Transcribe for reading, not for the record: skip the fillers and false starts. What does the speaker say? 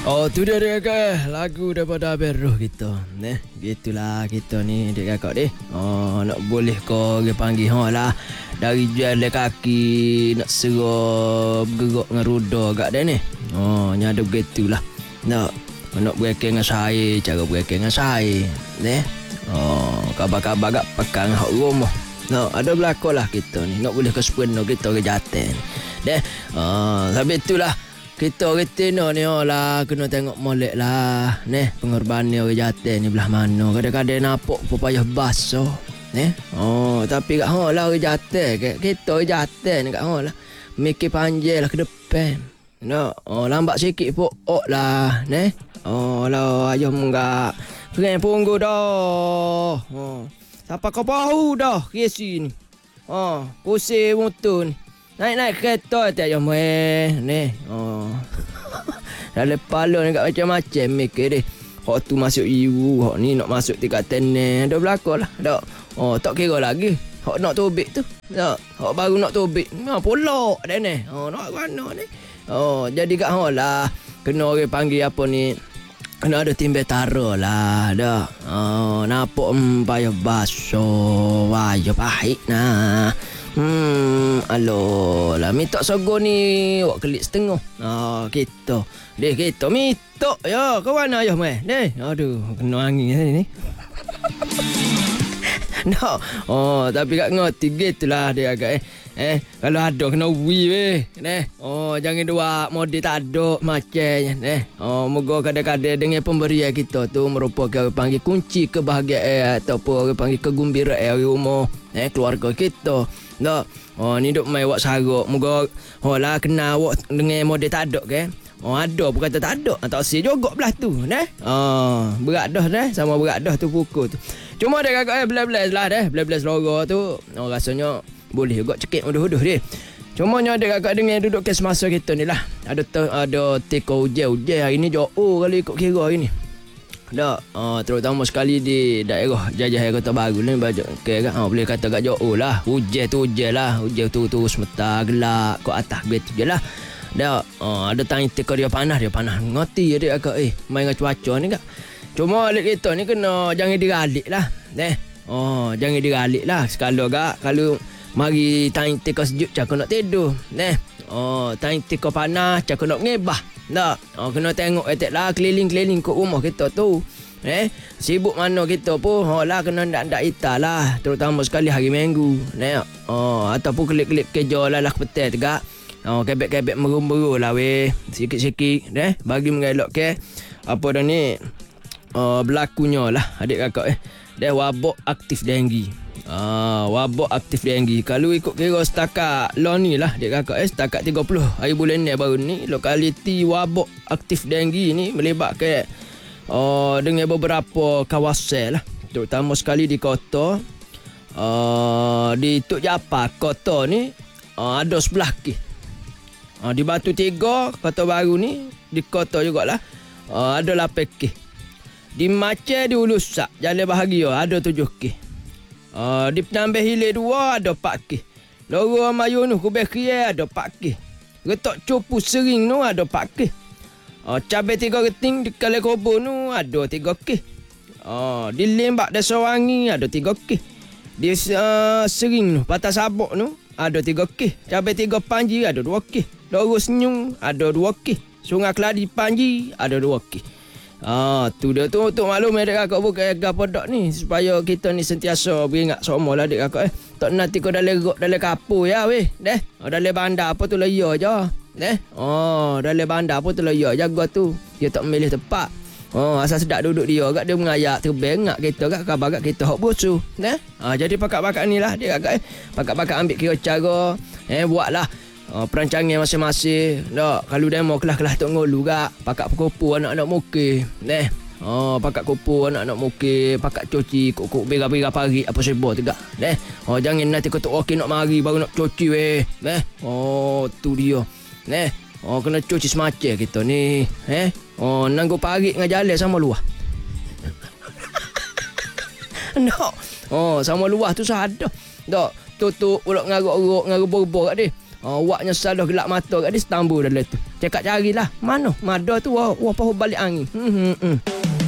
Oh tu dia kakak, lagu daripada Beruh kita. Gitulah kita ni dia kakak deh. Nak boleh kau dia panggil lah. Dari jalan kaki nak serap gerak dengan roda kat dia ni. Nyada begitulah. Nak bereking dengan saya, cara bereking dengan saya. Kabar-kabar kat pekan hak rumah. Ada belakang lah kita ni. Nak boleh ke sepenuh kita ke jatuh ni. Sampai itulah. Kita orang Tino ni lah kena tengok molek lah. Pengorbanan orang jatuh ni belah mana. Kadang-kadang nampak pun payah basuh. Tapi kat hang lah orang jatuh. Kita orang jatuh ni kat hang lah. Mikir panjang lah ke depan. Lambat sikit pun lah. Lah ayah munggak. Keren punggu dah. Sampai kau bau dah kesi ni. Pusing motor ni. Naik kereta tak ayah dalam kepala ni kat macam-macam mikir dia. Hak tu masuk ibu, hak ni nak masuk tingkat tenang. Dah berlaku lah. Tak kira lagi. Hak nak tobik tu. Hak baru nak tobik. Polok dah ni. Nak mana ni. Jadi kat hak lah. Kena orang panggil apa ni. Kena ada tim betara lah. Nampak payah basuh. Payah pahit nah. Aloh lah minta sogo ni awak kelik setengah. Kita minta ya ke mana ayah meh. Aduh kena angin ni. Tapi kat ngerti gitulah dia agak kalau ada kena weh. Jangan dua model tak ada macamnya. Moga kadang-kadang dengan pemberian kita tu merupakan orang panggil kunci kebahagiaan ataupun orang panggil kegembiraan rumah keluarga kita. Ni duk mai awak saruk. Moga lah kenal awak dengan model tak ada ke. Ada pun kata tak ada. Tak si jogok belah tu. Berat dah sama berat dah tu pukul tu. Cuma dia kakak belas-belas lah belas-belas lora tu. Rasanya boleh juga cekik mudah-mudah dia. Cuma dia kakak dengan duduk kes masa kita ni lah. Ada teko hujan-hujan hari ni jauh kali ikut kira hari ni. Terutama sekali di daerah Jajah Kota Baru ni boleh kata kat jauh lah. Hujan tu semeta gelap kat atas begitu je lah. Ada tanya teka dia panas ngerti dia kakak main dengan cuaca ni kak. Cuma alik kita ni kena jangan diralik lah. Jangan diralik lah. Sekala kak kalau mari tanya teka sejuk cakap nak tidur. Tanya teka panas cakap nak mengebah. Kena tengok lah keliling-keliling kat rumah kita tu. Sibuk mana kita pun lah kena ndak ita lah. Terutama sekali hari Minggu. Ataupun kelip-kelip kerja lah petang tegak. Kebek-kebek merum-merum lah weh. Sikit-sikit bagi mengelak ke apa dah ni berlakunya lah adik kakak dia wabak aktif denggi. Wabak aktif denggi. Kalau ikut kira setakat lo ni lah adik kakak setakat 30 hari bulan ni baru ni lokaliti wabak aktif denggi ni melibatkan dengan beberapa kawasan lah. Terutama sekali di kota di Tuk Japa kota ni ada sebelah ke. Di Batu Tiga Kota Baru ni di kota jugalah ada 8 ke. Di Maceh di Ulusak Jalan Bahagia ada 7 ke. Di Penambah Hilir 2 ada 4 ke. Lorong Mayunuh Kubeh Kria ada 4 ke. Retok Cupu Sering tu ada 4 ke. Cabai 3 Reting di Kalai Kobo tu ada 3 ke. Di Lembak Desa Wangi ada 3 ke. Di Sering tu Patah Sabok tu ada 3 ke. Cabai 3 Panji ada 2 ke. Lorong Senyum ada 2 ke. Sungai Keladi Panji ada 2 ke. Tu dia tu untuk maklum adik kakak bukan gapo dak ni supaya kita ni sentiasa beringat semua lah adik kakak tak nanti kau dalam kapur ya weh dalam bandar apa tu lah ya je dalam bandar apa tu lah ya jaga tu dia tak memilih tempat asal sedap duduk dia kat dia mengayak terbang ngak kita kat khabar kat kita hok busu jadi pakak-pakak ni lah adik kakak pakak-pakak ambil kira cara buatlah perancangan masing-masing. Kalau demo kelas-kelas tok ngolu gak, pakak kupu anak-anak muka. Pakak kupu anak-anak muka, pakak cuci kok bera-bera pagi apa sebo tegak. Jangan nanti kau tok okey nak mari baru nak cuci weh. Tu dia. Kena cuci semacam kita ni. Nanggu pagi dengan jalan sama luah. Sama luah tu sadar. Tutup pulak ngaruk-ngaruk ngaruk-borbor kat dia. Awaknya salah gelap mata kat dia, setambul dalam tu. Cakap carilah. Mana? Mada tu wah balik angin.